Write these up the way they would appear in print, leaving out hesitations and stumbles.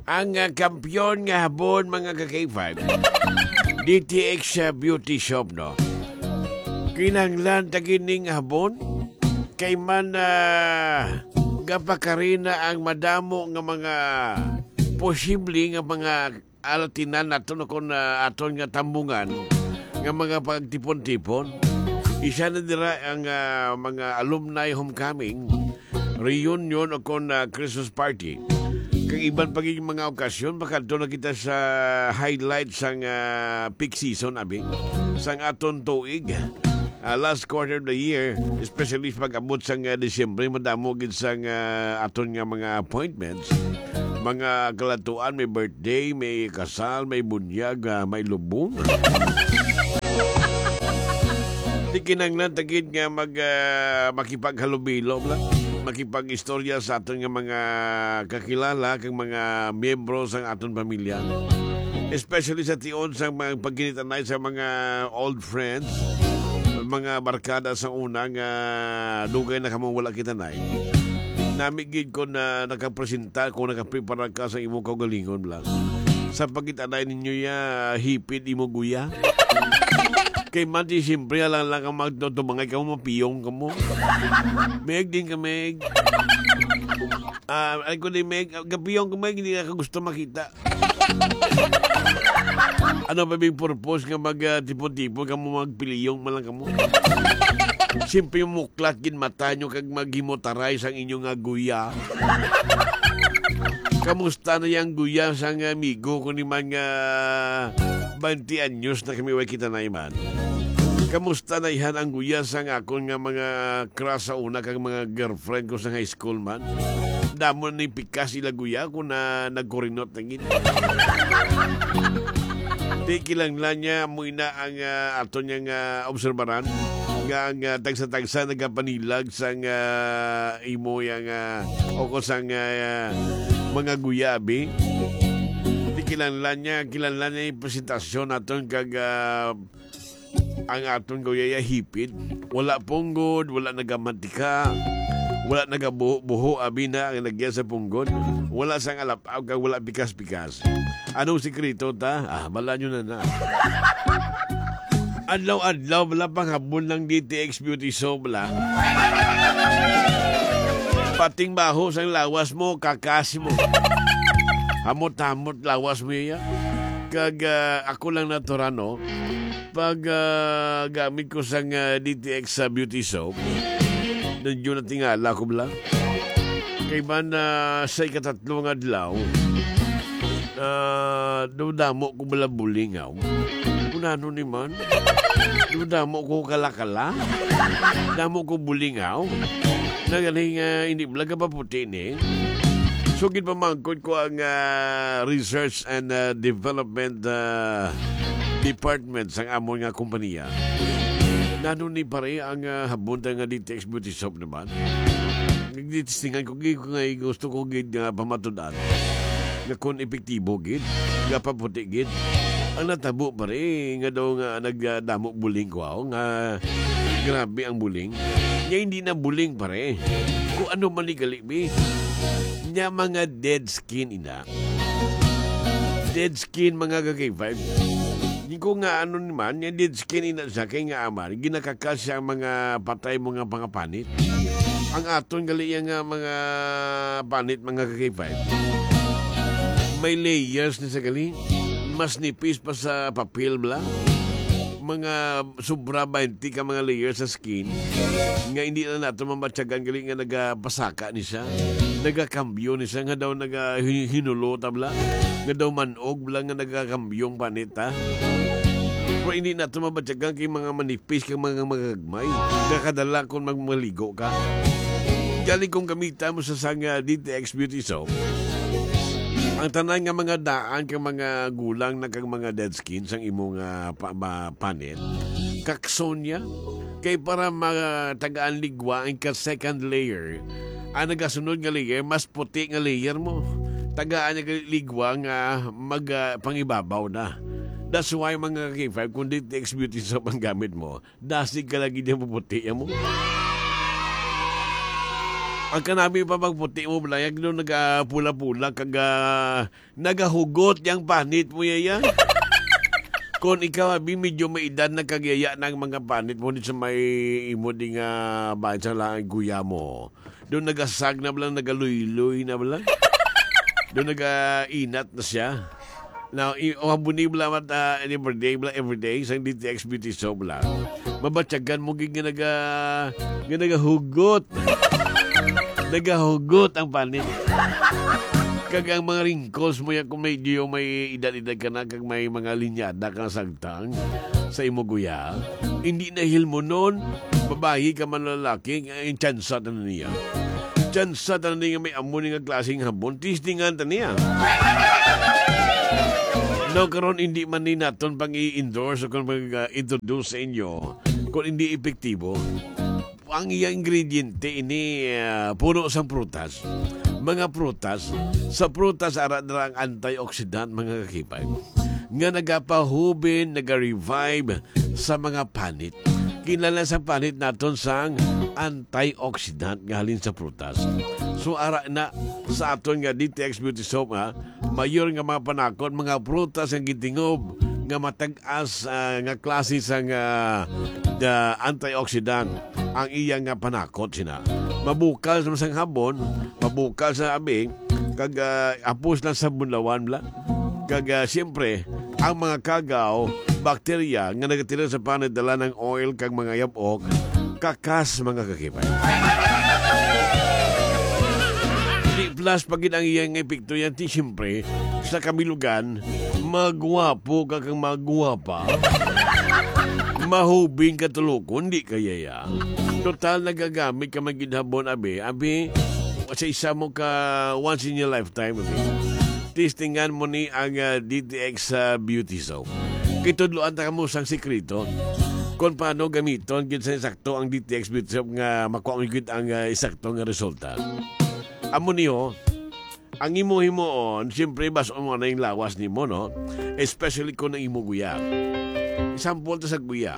Ang kampiyon nga habon mga ka-K5, DTX Beauty Shop, no? Kinanglan tagining habon, kay man gapakarina ang madamo nga mga posible nga mga alatinan nato kung aton nga tambungan nga mga pagtipon-tipon. Isa na dira ang mga alumni homecoming, reunion o kung Christmas party. Kang iban pagiging mga okasyon, bakadto na kita sa highlight sang peak season, abi. Sang aton tuig. Last quarter of the year, especially pag abot sang Disyembre, madamo gid sang aton nga mga appointments. Mga kalatuan, may birthday, may kasal, may bunyag, may lubong. Di kinanglan tagid nga makipaghalubilo lang. Makipag-istorya sa aton nga mga kakilala kang mga miyembro sa aton pamilya. Especially sa tion sa mga pagkinitanay sa mga old friends, mga barkada sa unang dugay na kamong wala kitanay. Namigid ko na nakapresenta kung nakaprepara ka sa imong kaugalingon lang. Sa pagkitanay ninyo hipid imo guya. Kay mati siyempre lang ang magtutumangay ka mo, mapiyong ka mo. Meg din ka, Meg. Ay ko din, Meg. Kapiyong ka, Meg, hindi ka gusto makita. Ano ba big purpose nga mag-tipo-tipo ka mo, magpiliyong malang ka mo? Siyempre yung muklat kin mata nyo kag maghimotaray sang inyong guya. Kamusta na yung guya sang amigo kung ni man 20 anyos na kami way kita na iman? Kamusta na ihan ang guya sang akon nga mga crush sa una kag mga girlfriend ko sa high school man? Damo ni pikas ila guya kung nagkurinot na gini. Di kilanglan niya mo ina ang aton niyang obserbaran nga ang tagsa-tagsa nagapanilag sang imo yang o ko sang mga guyabi. Di kilanglan niya yung presentasyon naton kag ang aton guyaya hipid. Wala punggod, wala nagamantika, wala nagabuho abi na ang nagyan sa punggod. Wala sang alapaw kag wala pikas-pikas. Anong sikreto ta? Bala nyo na. Adlaw-adlaw wala pang habon ng DTX Beauty Shop la. Pating baho sang lawas mo, kakasi mo. Hamot-hamot lawas mo iya. Kag ako lang naturano, pag gamit ko sang DTX Beauty Soap, nandiyo na tingala ko lang. Kay man sa ikatatlong adlaw, damo ko bala bulingaw. Kunano ni man? Damo ko kalakala? Damo ko bulingaw? Nagaling hindi bala ka paputi ni? So, ginpamangkod ko ang Research and Development Department sa amon nga kumpanya. Nano ni pare ang habunta nga DTX Beauty Shop naman. Nagditistingan ko gusto ko pamatudan. Nga kung epektibo gid, nga paputi gid. Ang natabo pare nga daw nga nagdamo buling ko nga grabe ang buling. Nga hindi na buling pare. Kung ano manigali bi. Nya mga dead skin ina. Dead skin mga kagay-5. Hindi ko nga ano naman, yung dead skin ina sa kay nga aman, ginakakas siya ang mga patay mga pangapanit. Ang aton gali yung mga panit mga kagay-5. May layers na sa gali. Mas nipis pa sa papel bla. Mga sobra 20 ka mga layers sa skin. Nga hindi na nato mamatsagan gali nga nagapasaka ni siya. Nagakambyo ni siya nga daw hinulo tabla. Nga daw manog bla nga nagakambyong panita. Pero hindi nato mamatsagan kay mga manipis kang mga magagmay. Nakadala kung magmaligo ka. Galing kong gamita mo sa sanga DTX Beauty Soap. Ang tanan nga mga daan kang mga gulang na kang mga dead skin sang imong panit. Kaksonya kay para matagaan ligwa ang second layer. Ang nagasunod nga layer mas puti nga layer mo. Tagaan nga ligwa nga pangibabaw na. That's why mga K5 kung DTX Beauty Soap ang gamit mo, dasig ka lagi din puputi mo. Ang kanami pa magputi mo blayag no nagapula-pula kag nagahugot yang panit mo yaya. Kung ikaw abi medyo may edad na kagyaya ng mga panit mo sa may imo di nga bahay sa lang guya mo. Doon nagasag na blang nagaluy-luy na blang. Doon nagainat na siya. Now, habuni blang everyday sa DTX Beauty Soap lang. Mabatsagan mo nagahugot. Nagahugot ang panit. Kag ang mga wrinkles mo yan kung medyo may edad-edad ka na kag may mga linyada kang sagtang sa imo guya. Hindi nahil mo nun, babae ka man lalaki, yung tsansa na niya. Tsansa na niya may amon nga klaseng habon, tistingan na niya. No, karon hindi man ni naton pang i-endorse o kung mag-introduce sa inyo kung hindi epektibo. Ang iyang ingrediente ini puno sa prutas. Mga prutas, sa prutas ara na ang antioxidant mga kakipay. Nga nagapahubin, nag-revive sa mga panit. Kinala sa panit naton sang antioxidant nga halin sa prutas. So ara na sa aton nga DTX Beauty Soap mayor nga mga panakot, mga prutas ang gitingob nga matag-as nga klase sang antioxidant ang iyang nga panakot sina. Mabukal sa masang habon, mabukal sa abi, kag apos lang sa bunlawan bla. Kag siyempre, ang mga kagaw, bakterya nga nagatira sa panadala ng oil kag mga yabok, kakas mga kakipay. Plus, pagin ang iyang epekto yan, siyempre, sa kamilugan, magwapo ka kang magwapa. Mahubing katulukon, di kaya ya. Total nagagamit ka magidhabon, abi, sa isa mo ka once in your lifetime, abi. Testingan mo ni ang DTX Beauty Soap. Kitudloan ta mo sang sekreto kung paano gamiton gid sa sakto ang DTX Beauty Soap nga makuha mo gid ang isakto nga resulta. Amo niyo, ang imo-himoon, siyempre baso mo na yung lawas ni mo, no? Especially kung ang imo guya. Example ta sa guya.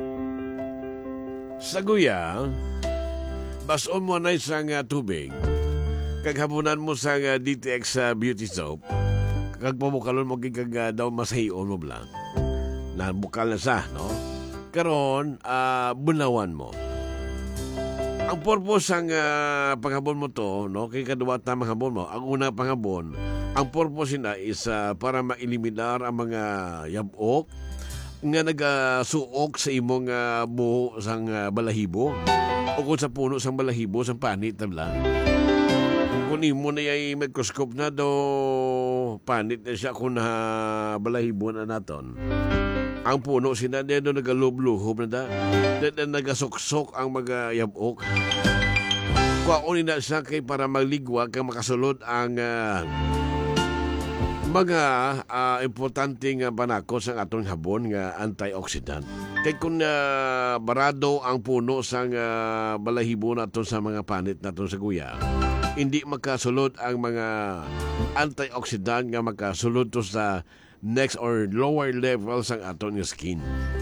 Sa guya, baso mo na isang tubig. Kaghabunan mo sa DTX Beauty Soap. Kagpabukalon mo kag daw masahion mo blang. Nabukal na sa, no? Karon, bunawan mo. Ang purpose ang panghabon mo to, no? Kay kaduwa ta manghapon mo. Ang una panghabon, ang purpose na is para maeliminar ang mga yabok nga nagasuok sa imong buho sang balahibo o kung sa puno sang balahibo sang panit tabla. Kung imo na yung microscope na do panit na siya kung balahibo na naton. Ang puno sina dedo nagalubluhob na da. Dedo nagasuksok ang mga yabok. Kuwaon na siya kay para magligwa kang makasulod ang mga importanteng panakot sa atong habon nga antioxidant. Kay kung barado ang puno sa balahibo naton sa mga panit naton sa guya, hindi makasulod ang mga antioxidant nga makasulod to sa next or lower levels ang aton nga skin.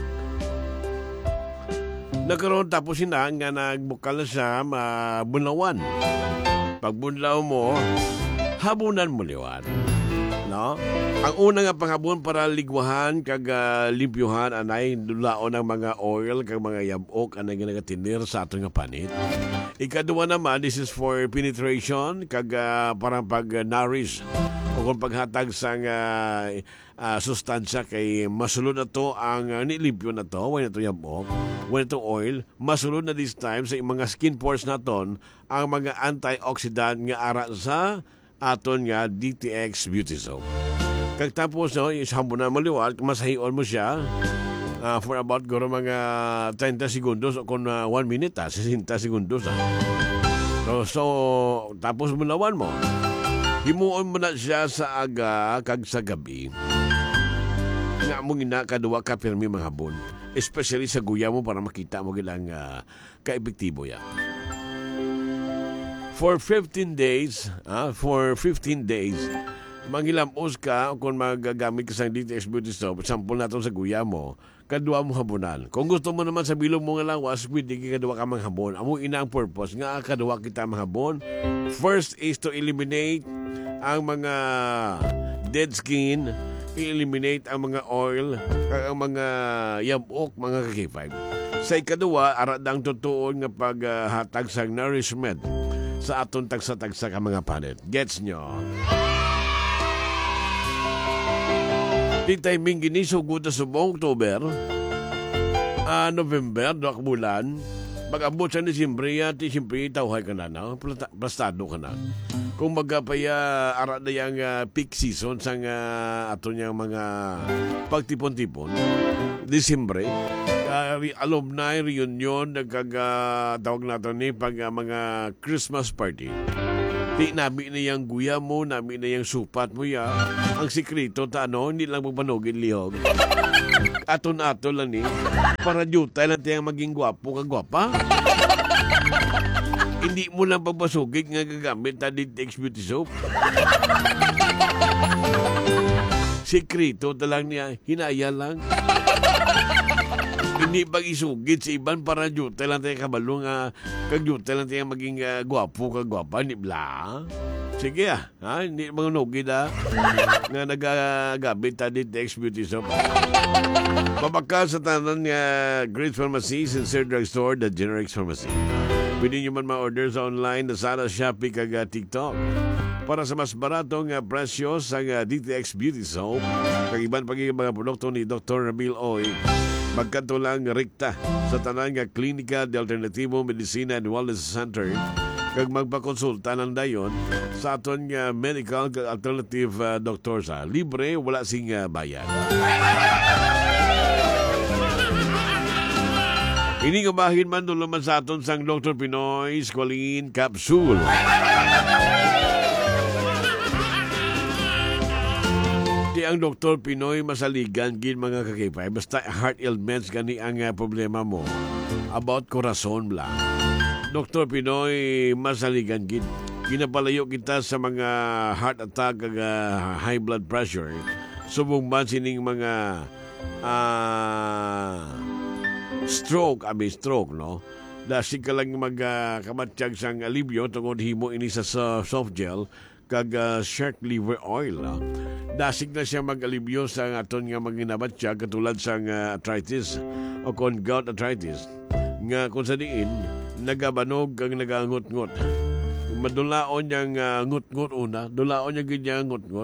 Nagkaroon tapos sina nga nagbukal na siya bunlawan. Pag bunlaw mo, habunan mo liwan. No? Ang una nga panghabon para ligwahan kag limpyuhan anay dulaon ang mga oil kag mga yabok anay nagatinir sa aton nga panit. Ikaduwa naman, this is for penetration kag parang pag-nourish o kung paghatag sa sustansya kay masulod na to ang nilimpyo na to, wala na to yabok, wala na to oil, masulod na this time sa mga skin pores naton ang mga antioxidant nga ara sa aton nga DTX Beauty Soap. Kag tapos, no, ishambo na maliwat, masahion mo siya for about guro mga 30 segundos o kung 1 minute, 60 segundos. So, tapos mulawan mo. Himuon mo na siya sa aga kag sa gabi. Nga mong inakaduwa ka pirmi mga habon. Especially sa guya mo para makita mo gilang ka-epektibo yan. For 15 days, manghilamos ka kung magagamit ka sa DTX Beauty Soap. Sample natin sa guya mo. kadua mo habunan. Kung gusto mo naman sa bilog mo nga lawas, pwede kadua ka manghabon. Amo ina ang purpose nga kadua kita manghabon. First is to eliminate ang mga dead skin, i-eliminate ang mga oil, ang mga yabok, mga kakipay. Sa ikaduwa, aradang totoo nga paghatag sa nourishment sa aton tagsa-tagsa ka mga panit. Gets nyo? Di timing ginisugod na subong October, November, 2 bulan, pag-abot sa Disyembre, siyempre tawhay ka na, plastado ka na. Kung magkapaya ara na yung peak season sa ato niyang mga pagtipon-tipon, Disyembre, alumni reunion, tawag natin ni pag mga Christmas party. Di nami na yung guya mo, nami na yung supat mo ya. Ang sikreto hindi lang magpanugin lihog. Aton-aton lang ni, para jutay lang tayong maging gwapo kagwapa. Hindi mo lang pagbasugig nga gagamit na Ditex Beauty Soap. Sikreto talang niya, hinaya lang. Hindi pag isugit sa iban para jutay lang tayo kabalo nga kagjutay lang tayo maging gwapo kagwapa. Hindi bla. Sige hindi mga nugid nga nagagamit na Ditex Beauty Soap. Pabaka sa tanan nga Great Pharmacy, Sincere Drugstore, The Generics Pharmacy. Pwede nyo man ma-order sa online na sana Shopee kag TikTok. Para sa mas baratong presyo sa DTX Beauty Soap, kag iban pagiging mga produkto ni Dr. Ramil Oy, magkanto lang rikta sa tanan nga Klinika de Alternativo Medicina and Wellness Center, kag magpakonsulta ng dayon sa aton nga medical kag alternative doktor sa libre, wala sing bayad. Ini nga bahin man dulo man sa aton sang Dr. Pinoy Squalene Capsule. Di ang Dr. Pinoy masaligan gin mga kakipay. Basta heart ailments gani ang problema mo. About corazon lang. Dr. Pinoy masaligan gin. Ginapalayo kita sa mga heart attack kag high blood pressure. Subong man sining mga stroke, no? Dasig ka lang magkamatsyag sang alibyo tungod himo ini sa soft gel kag shark liver oil. Dasig na siya mag-alibyo sa aton nga maginamatsyag katulad sang arthritis o kon gout arthritis. Nga kung sa diin, nagabanog kag nagangot-ngot. Madulaon niyang ngot-ngot una, dulaon niya ganyan ngot-ngot.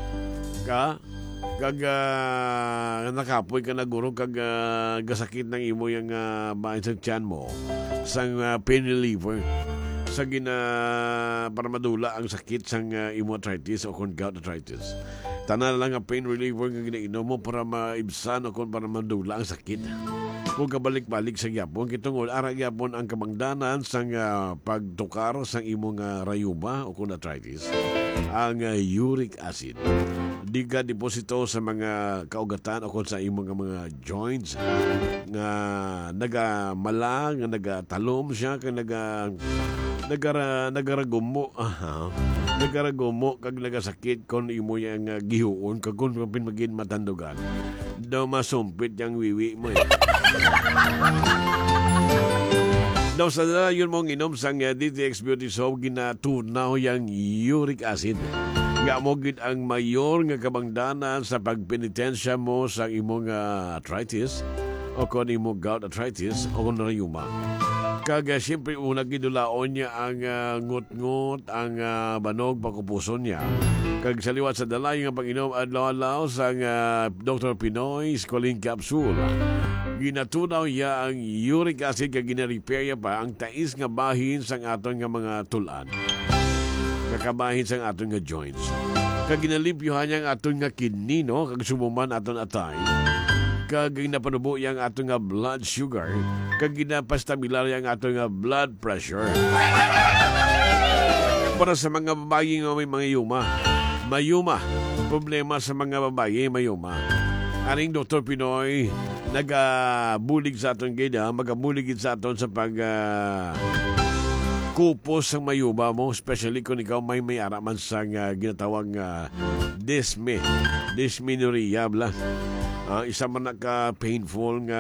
Kag nakapoy ka na guro kag gasakit ng imo yung bahin sa tiyan mo sang pain reliever sa para madula ang sakit sang imo arthritis o kung gout arthritis. Tanan lang ang pain reliever nga ginainom mo para maibsan o kung para madula ang sakit. Kung kabalik-balik sa gyapon, kitungol ara gyapon ang kamangdanan sang pagtukar sang imong rayuma o kung arthritis, ang uric acid. Di ka deposito sa mga kaugatan o kung sa imong mga joints nga nagamala, nga nagatalom siya, kag nagaragumo. Nagaragumo kag nagasakit kon imo yang gihuon kag kun pinmagin matandugan. Daw masumpit yang wiwi mo. Daw sa yun mong inom sang DTX Beauty Soap, ginatunaw yang uric acid. Nga mo gid ang mayor nga kabangdanan sa pagpenitensya mo sa imong arthritis o kung imong gout arthritis o kung rayuma. Kag siyempre una gidulaon niya ang ngut-ngut, ang banog pakupuson niya. Kag sa liwat sa dalay nga pag-inom adlaw-adlaw sa Dr. Pinoy Squalene Capsule. Ginatunaw niya ang uric acid kag gina-repair pa ang tais nga bahin sang aton nga mga tulan. Kakabahin sang aton nga joints. Kag ginalimpyuhan niya ang aton nga kidney, no? Kag sumuman aton atay. Kag ginapanubo yang aton nga blood sugar. Kag ginapastabiliar yang aton nga blood pressure. Para sa mga babae nga may mga mayuma. Problema sa mga babae, mayuma. Aning Dr. Pinoy, nagabulig sa aton gida, magabulig sa aton sa kupos ang mayuba mo, especially kung ikaw may araman sa ginatawang dysmenorrhea. Isa man naka painful nga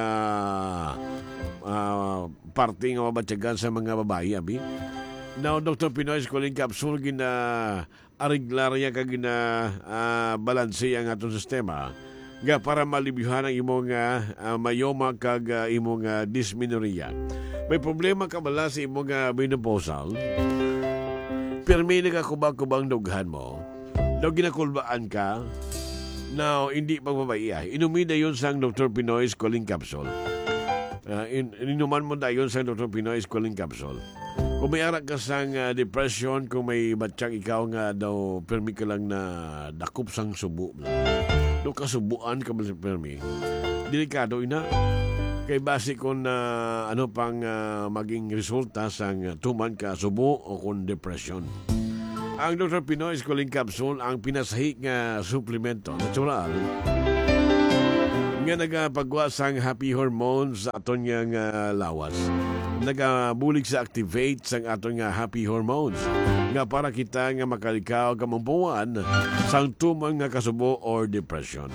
parte nga mabatyagan sa mga babae, abi. Now, Dr. Pinoy Schooling Capsule, ariglarya ka balanse ang atong sistema nga para malibyuhan ang imong mayoma kag imong dysmenorrhea. May problema ka bala sa imong menopausal? Pero may nagakubang-kubang dughan mo. Daw ginakulbaan ka. Now, hindi pagbabae. Inumin na yun sa Dr. Pinoy Schooling Capsule. Inuman mo na yun sa Dr. Pinoy Schooling Capsule. Kung may arak ka sang depression, kung may batsyang ikaw nga daw permi ka lang na dakop sang subo. Doon kasubuan ka ba permi? Delikado ina. Kay base kung ano pang maging resulta sang tuman ka subo o kung depression. Ang Dr. Pinoy Schooling Capsule ang pinasahi nga suplemento natural nga nagapagwa sang happy hormones sa aton nga lawas. Nagabulig sa activate sang aton nga happy hormones nga para kita nga makalikaw kamampuan sang tumang nga kasubo or depression.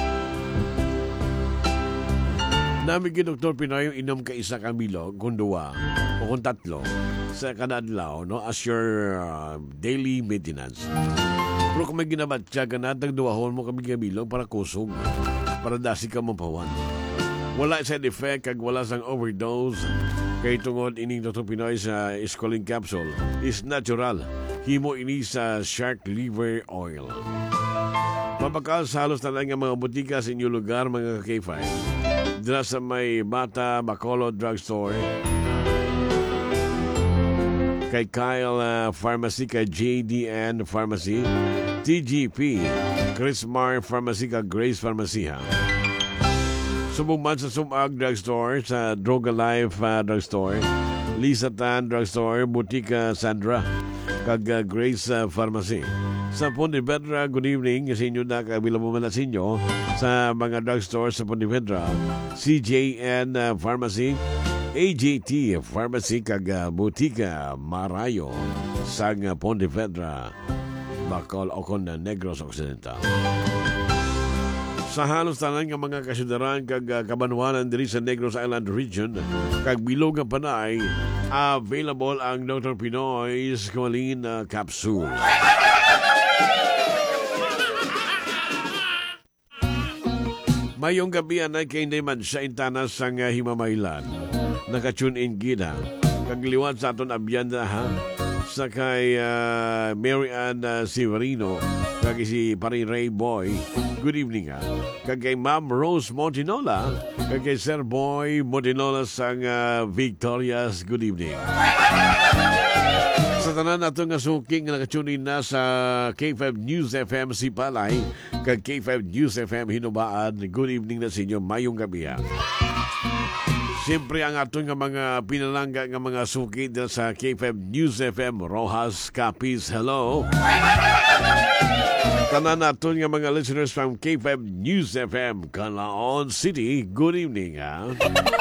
Namin kay Dr. Pinoy inom ka isa ka bilog kung duwa o kung tatlo sa kada adlaw, no, as your daily maintenance. Pero kung may ginabatya ka na, tagduwahon mo kami bilog para kusog, para dasi ka mapawan. Wala side effect kag wala sang overdose. Kay tungod ining Dr. Pinoy sa Schooling Capsule is natural. Himo ini sa shark liver oil. Mapakal sa halos na lang ang mga butika sa inyong lugar, mga K5. Dira sa may Bata Bacolod Drugstore, kay Kyle Pharmacy, kay JDN Pharmacy, TGP, Chrismar Pharmacy, kay Grace Pharmacy, ha. Sumugman sa Sumag Drugstore, sa Droga Life Drugstore, Lisa Tan Drugstore, Butika Sandra, kag Grace Pharmacy. Sa Pontevedra, good evening sa inyo na kabilang mo na sa inyo sa mga drugstore sa Pontevedra, CJN Pharmacy, AJT Pharmacy, kag Butika Marayo sa Pontevedra, Bacol, Ocon, Negros Occidental. Sa halos tanan nga mga kasyudaran kag kabanwanan diri sa Negros Island Region kag bilog nga panay, available ang Dr. Pinoy Schooling Capsule. Mayong gabi anay kay naman sa intanas sang Himamaylan. Naka-tune in gida. Kagliwat sa aton abyanda, ha. Sa kay Mary Ann Severino, kag si Paring Ray Boy. Good evening, ha. Kag kay Ma'am Rose Montinola, kag kay Sir Boy Montinola sang Victorias. Good evening. Sa tanan nato nga suking nga nakatunin na sa K5 News FM si Palay kag K5 News FM Hinubaan. Good evening na sa inyo, mayong gabi, ha. Siyempre ang aton nga mga pinalangga nga mga suki dito sa K5 News FM Rojas Capiz. Hello. Tanan naton nga mga listeners from K5 News FM Calaon City. Good evening, ha.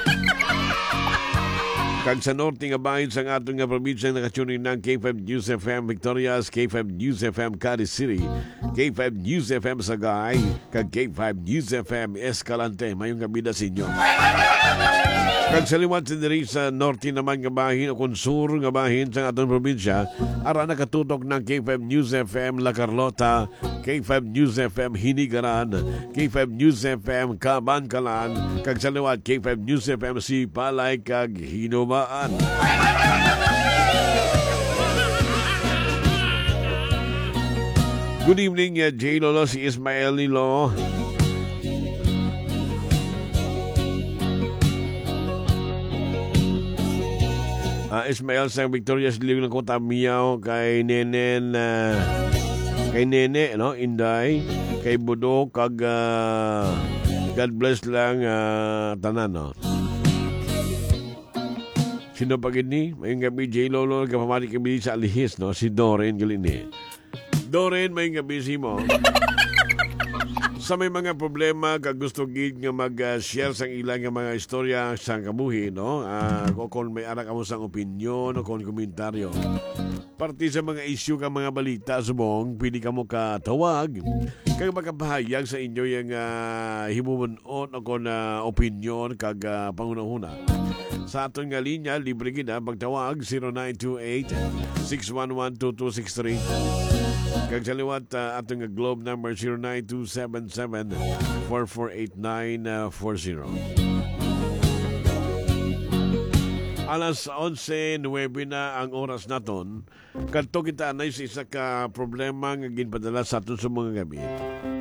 Kag sa norte nga bahin sa atong nga probinsya nakatunin ng K5 News FM Victorias, K5 News FM Cadiz City, K5 News FM Sagay, kag K5 News FM Escalante. Mayong gabi na sa inyo. Kag sa liwat diri sa norte naman nga bahin o konsur nga bahin sa atong probinsya, ara nakatutok ng K5 News FM La Carlota, K5 News FM Hinigaran, K5 News FM Kabankalan, kag sa liwat K5 News FM si Palay kag Hinubaan. Good evening, J. Lolo, si Ismael Nilo. Ismael sa Victoria's Live ng Kota Miyaw, kay Nene, no, Inday, kay Budo, kag God bless lang tanan, no. Sino pa gini? Mayong gabi, J. Lolo, kapamari kami sa Alihis, no, si Doreen Galini. Doreen, mayong gabi si mo. Sa may mga problema kag gusto gid nga mag-share sang ilang nga mga istorya sang kabuhi, no? Kung may anak amo sang opinyon o kung komentaryo, parte sa mga issue ka mga balita subong, pwede ka mo katawag kag makapahayag sa inyo yung himuon ako na opinion kag pangunahuna. Sa aton nga linya, libre gina magtawag 0928-611-2263. Kag sa liwat aton nga globe number 0927-7448-940. Alas 11:09 na ang oras naton. Kadto kita anay sa isa ka problema nga ginpadala sa aton sa mga gabi.